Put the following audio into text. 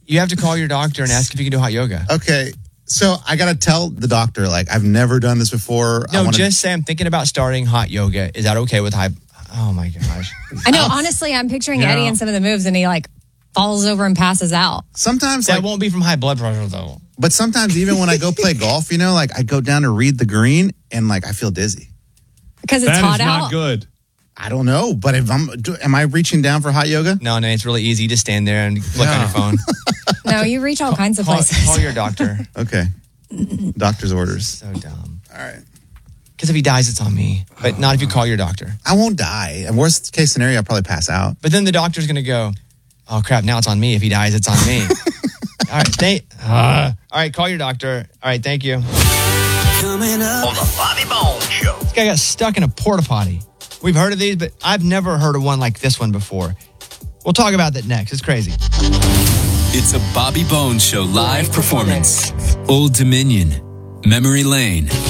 You have to call your doctor and ask if you can do hot yoga. Okay. So I got to tell the doctor, like, I've never done this before. No, just say I'm thinking about starting hot yoga. Is that okay with high? Oh, my gosh. I know. Honestly, I'm picturing Eddie and some of the moves, and he, like, falls over and passes out. Sometimes, that won't be from high blood pressure, though. But sometimes, even when I go play golf, you know, like, I go down to read the green, and, like, I feel dizzy. Because it's hot out? That is not good. I don't know, but if am I reaching down for hot yoga? No, it's really easy. You just stand there and click on your phone. No, you reach all kinds of places. Call your doctor. Okay. Doctor's orders. So dumb. All right. Because if he dies, it's on me. But not if you call your doctor. I won't die. And worst case scenario, I'll probably pass out. But then the doctor's going to go, oh, crap, now it's on me. If he dies, it's on me. All right, all right, call your doctor. All right, thank you. Coming up on the Bobby Bones Show. This guy got stuck in a porta potty. We've heard of these, but I've never heard of one like this one before. We'll talk about that next. It's crazy. It's a Bobby Bones Show live performance. Old Dominion, Memory Lane.